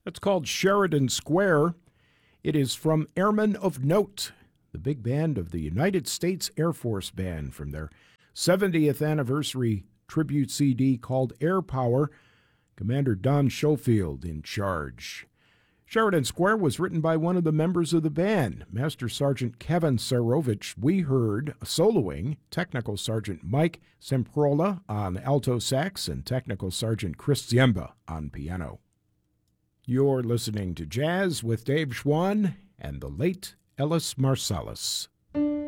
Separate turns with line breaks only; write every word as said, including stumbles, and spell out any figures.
That's called Sheridan Square. It is from Airmen of Note, the big band of the United States Air Force Band, from their seventieth anniversary tribute C D called Air Power. Commander Don Schofield in charge. Sheridan Square was written by one of the members of the band, Master Sergeant Kevin Sarovich. We heard soloing Technical Sergeant Mike Semprola on alto sax and Technical Sergeant Chris Ziemba on piano. You're listening to Jazz with Dave Schwann and the late Ellis Marsalis.